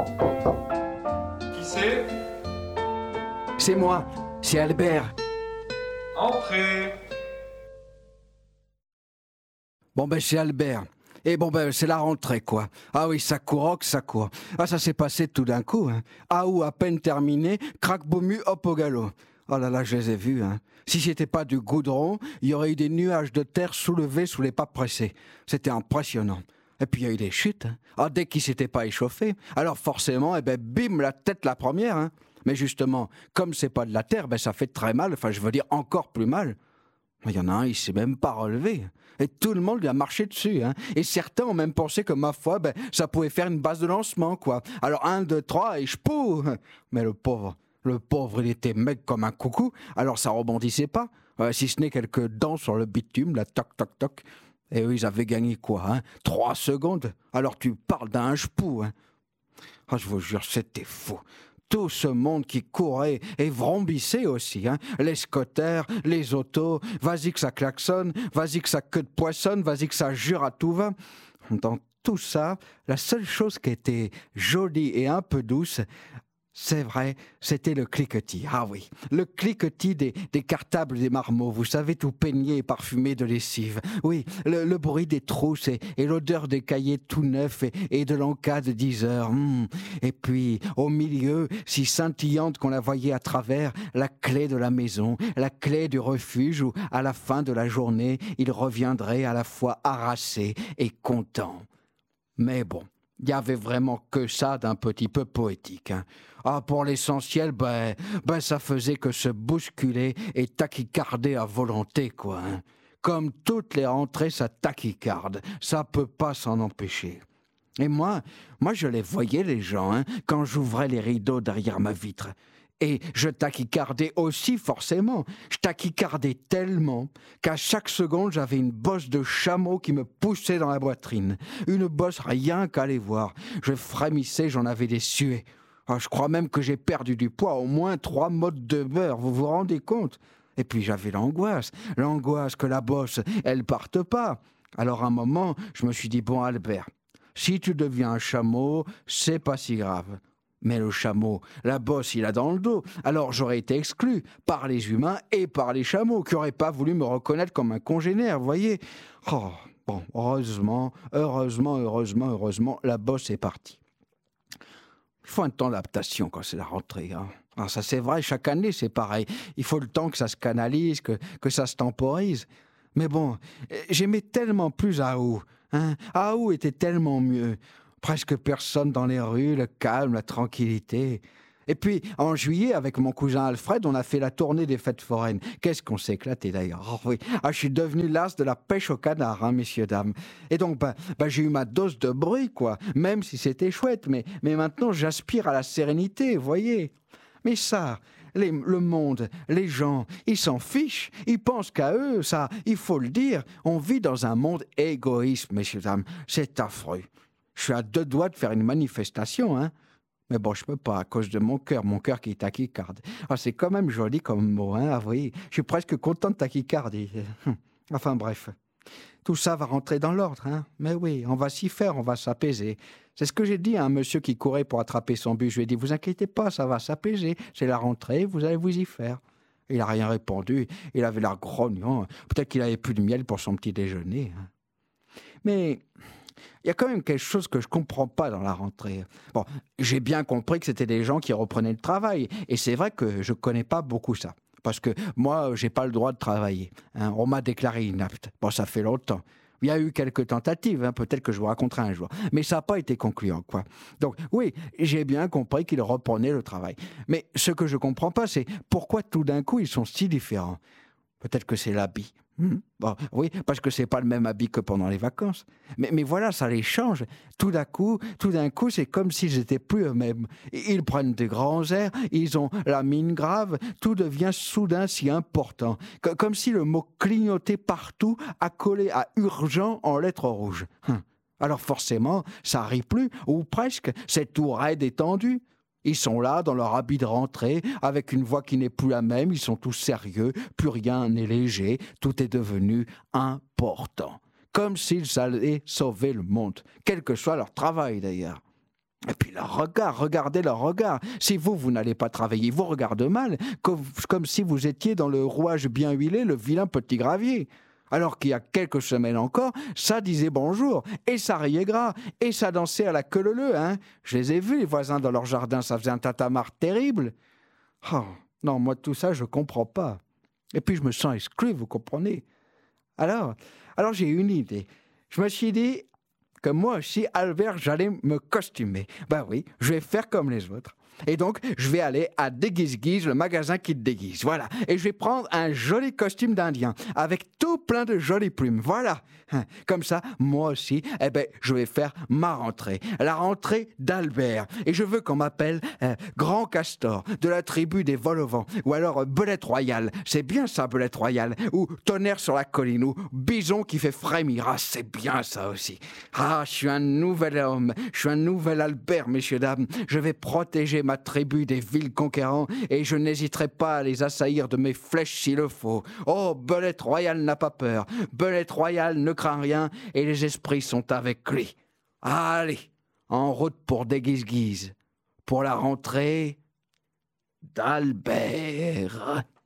Qui c'est? C'est moi, c'est Albert. Entrez. Bon c'est Albert. Et c'est la rentrée, quoi. Ah oui, ça court, ça court. Ah, ça s'est passé tout d'un coup, hein. Ah ou à peine terminé, crac boum, hop au galop. Oh là là, je les ai vus, hein. Si c'était pas du goudron, il y aurait eu des nuages de terre soulevés sous les pas pressés. C'était impressionnant. Et puis il y a eu des chutes, hein. Ah, dès qu'ils s'étaient pas échauffés. Alors forcément, bim, la tête la première, hein. Mais justement, comme c'est pas de la terre, ça fait très mal, enfin je veux dire encore plus mal. Il y en a un, il s'est même pas relevé. Et tout le monde lui a marché dessus, hein. Et certains ont même pensé que, ma foi, ça pouvait faire une base de lancement, quoi. Alors 1, 2, 3, et je pou. Mais le pauvre, il était mec comme un coucou, alors ça rebondissait pas. Si ce n'est quelques dents sur le bitume, là, toc, toc, toc. Et eux, ils avaient gagné quoi, hein? 3 secondes. Alors tu parles d'un chepou, hein. Ah, je vous jure, c'était fou. Tout ce monde qui courait et vrombissait aussi, hein. Les scooters, les autos, vas-y que ça klaxonne, vas-y que ça queue de poissonne, vas-y que ça jure à tout va. Dans tout ça, la seule chose qui était jolie et un peu douce, c'est vrai, c'était le cliquetis. Ah oui, le cliquetis des cartables des marmots, vous savez, tout peigné et parfumé de lessive. Oui, le bruit des trousses et l'odeur des cahiers tout neufs et de l'encas de 10 heures. Et puis, au milieu, si scintillante qu'on la voyait à travers, la clé de la maison, la clé du refuge où, à la fin de la journée, il reviendrait à la fois harassé et content. Mais bon, il n'y avait vraiment que ça d'un petit peu poétique, hein. Ah, pour l'essentiel, ça faisait que se bousculer et tachycarder à volonté, quoi, hein. Comme toutes les rentrées, ça tachycarde, ça peut pas s'en empêcher. Et moi, je les voyais, les gens, hein, quand j'ouvrais les rideaux derrière ma vitre. Et je tachycardais aussi, forcément. Je tachycardais tellement qu'à chaque seconde, j'avais une bosse de chameau qui me poussait dans la poitrine. Une bosse rien qu'à les voir. Je frémissais, j'en avais des suées. Ah, je crois même que j'ai perdu du poids, au moins 3 mottes de beurre, vous vous rendez compte? Et puis j'avais l'angoisse que la bosse, elle parte pas. Alors à un moment, je me suis dit, bon Albert, si tu deviens un chameau, c'est pas si grave. Mais le chameau, la bosse, il a dans le dos. Alors j'aurais été exclu par les humains et par les chameaux, qui n'auraient pas voulu me reconnaître comme un congénère, vous voyez. Oh, bon, heureusement, la bosse est partie. Il faut un temps d'adaptation quand c'est la rentrée, hein. Alors ça c'est vrai, chaque année c'est pareil. Il faut le temps que ça se canalise, que ça se temporise. Mais bon, j'aimais tellement plus Aou, hein. Aou était tellement mieux. Presque personne dans les rues, le calme, la tranquillité. Et puis, en juillet, avec mon cousin Alfred, on a fait la tournée des fêtes foraines. Qu'est-ce qu'on s'est éclaté d'ailleurs. Oh oui, je suis devenu l'as de la pêche au canard, hein, messieurs, dames. Et donc, j'ai eu ma dose de bruit, quoi. Même si c'était chouette, mais maintenant, j'aspire à la sérénité, vous voyez. Mais ça, le monde, les gens, ils s'en fichent. Ils pensent qu'à eux, ça, il faut le dire. On vit dans un monde égoïste, messieurs, dames. C'est affreux. Je suis à 2 doigts de faire une manifestation, hein. Mais bon, je peux pas, à cause de mon cœur qui est tachycarde. Ah, c'est quand même joli comme mot, hein, ah oui. Je suis presque content de tachycardie. Enfin bref, tout ça va rentrer dans l'ordre, hein. Mais oui, on va s'y faire, on va s'apaiser. C'est ce que j'ai dit à un monsieur qui courait pour attraper son bus. Je lui ai dit, vous inquiétez pas, ça va s'apaiser. C'est la rentrée, vous allez vous y faire. Il n'a rien répondu, il avait l'air grognon. Peut-être qu'il avait plus de miel pour son petit déjeuner, hein. Mais il y a quand même quelque chose que je comprends pas dans la rentrée. Bon, j'ai bien compris que c'était des gens qui reprenaient le travail. Et c'est vrai que je connais pas beaucoup ça. Parce que moi, j'ai pas le droit de travailler, hein. On m'a déclaré inapte. Bon, ça fait longtemps. Il y a eu quelques tentatives, hein, peut-être que je vous raconterai un jour. Mais ça n'a pas été concluant, quoi. Donc, oui, j'ai bien compris qu'ils reprenaient le travail. Mais ce que je comprends pas, c'est pourquoi tout d'un coup, ils sont si différents. Peut-être que c'est l'habit. Bon, oui, parce que c'est pas le même habit que pendant les vacances. Mais voilà, ça les change. Tout d'un coup, c'est comme s'ils étaient plus eux-mêmes. Ils prennent des grands airs, ils ont la mine grave, tout devient soudain si important. Comme si le mot clignotait partout, accolé à urgent en lettres rouges. Alors forcément, ça rit plus, ou presque, c'est tout raide et tendu. Ils sont là, dans leur habit de rentrée, avec une voix qui n'est plus la même, ils sont tous sérieux, plus rien n'est léger, tout est devenu important. Comme s'ils allaient sauver le monde, quel que soit leur travail d'ailleurs. Et puis leur regard, regardez leur regard. Si vous n'allez pas travailler, ils vous regardent mal, comme si vous étiez dans le rouage bien huilé, le vilain petit gravier. Alors qu'il y a quelques semaines encore, ça disait bonjour, et ça riait gras, et ça dansait à la queue leu, hein. Je les ai vus, les voisins, dans leur jardin, ça faisait un tintamarre terrible. Oh, non, moi, tout ça, je comprends pas. Et puis, je me sens exclu, vous comprenez. Alors j'ai eu une idée. Je me suis dit que moi aussi, Albert, j'allais me costumer. Ben oui, je vais faire comme les autres. Et donc, je vais aller à Déguise-Guise, le magasin qui te déguise. Voilà. Et je vais prendre un joli costume d'Indien, avec tout plein de jolies plumes. Voilà. Comme ça, moi aussi, je vais faire ma rentrée. La rentrée d'Albert. Et je veux qu'on m'appelle Grand Castor, de la tribu des Vol-au-Vent. Ou alors Belette Royale. C'est bien ça, Belette Royale. Ou Tonnerre sur la colline. Ou Bison qui fait frémir. Ah, c'est bien ça aussi. Ah, je suis un nouvel homme. Je suis un nouvel Albert, messieurs, dames. Je vais protéger ma tribu des villes conquérants et je n'hésiterai pas à les assaillir de mes flèches s'il le faut. Oh, Belette Royale n'a pas peur. Belette Royale ne craint rien et les esprits sont avec lui. Allez, en route pour Déguise-Guise, pour la rentrée d'Albert.